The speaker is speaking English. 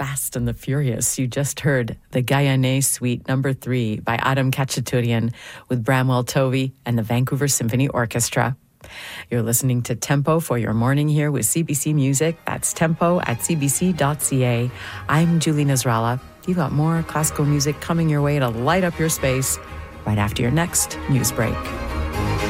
Fast and the Furious. You just heard the Guyane Suite No. 3 by Adam Khachaturian with Bramwell Tovey and the Vancouver Symphony Orchestra. You're listening to Tempo for your morning here with CBC Music. That's tempo at cbc.ca. I'm Julie Nasrallah. You've got more classical music coming your way to light up your space right after your next news break.